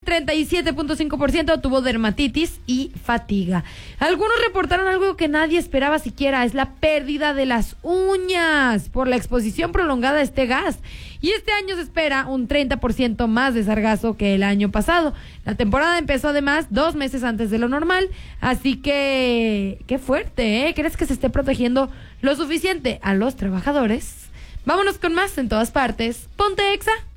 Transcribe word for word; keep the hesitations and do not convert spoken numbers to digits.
treinta y siete punto cinco por ciento tuvo dermatitis y fatiga. Algunos reportaron algo que nadie esperaba siquiera, es la pérdida de las uñas por la exposición prolongada a este gas. Y este año se espera un treinta por ciento más de sargazo que el año pasado. La temporada empezó además dos meses antes de lo normal, así que qué fuerte, ¿eh? ¿Crees que se esté protegiendo lo suficiente a los trabajadores? Vámonos con más en todas partes. Ponte Exa.